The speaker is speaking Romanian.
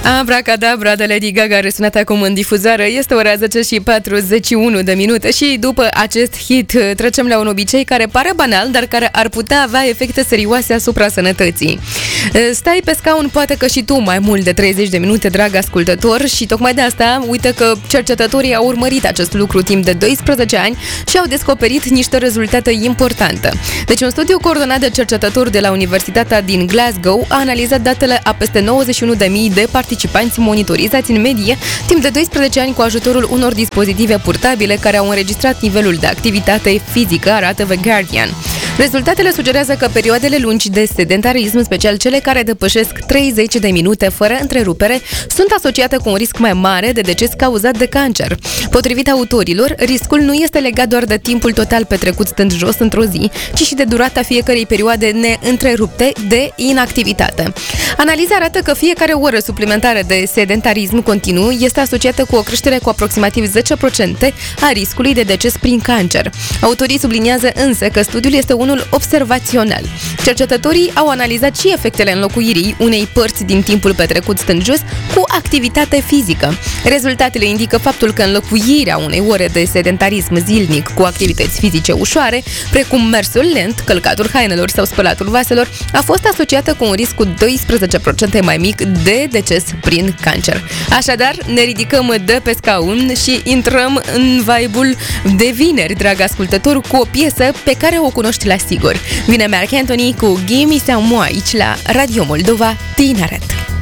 Abracadabra de Lady Gaga răsunat acum în difuzare. Este ora 10 și 41 de minute și după acest hit trecem la un obicei care pare banal, dar care ar putea avea efecte serioase asupra sănătății. Stai pe scaun poate că și tu mai mult de 30 de minute, drag ascultător, și tocmai de asta uite că cercetătorii au urmărit acest lucru timp de 12 ani și au descoperit niște rezultate importante. Deci un studiu coordonat de cercetători de la Universitatea din Glasgow a analizat datele a peste 91.000 de participanți monitorizați în medie timp de 12 ani cu ajutorul unor dispozitive portabile care au înregistrat nivelul de activitate fizică, arată The Guardian. Rezultatele sugerează că perioadele lungi de sedentarism, special cele care depășesc 30 de minute fără întrerupere, sunt asociate cu un risc mai mare de deces cauzat de cancer. Potrivit autorilor, riscul nu este legat doar de timpul total petrecut stând jos într-o zi, ci și de durata fiecărei perioade neîntrerupte de inactivitate. Analiza arată că fiecare oră suplimentară de sedentarism continuu este asociată cu o creștere cu aproximativ 10% a riscului de deces prin cancer. Autorii subliniază însă că studiul este unul observațional. Cercetătorii au analizat și efectele înlocuirii unei părți din timpul petrecut stând jos cu activitate fizică. Rezultatele indică faptul că înlocuirea unei ore de sedentarism zilnic cu activități fizice ușoare, precum mersul lent, călcatul hainelor sau spălatul vaselor, a fost asociată cu un risc cu 12% mai mic de deces prin cancer. Așadar, ne ridicăm de pe scaun și intrăm în vibe-ul de vineri, drag ascultător, cu o piesă pe care o cunoști la sigur. Vine Marc Anthony cu Gimme Some More aici la Radio Moldova Tineret.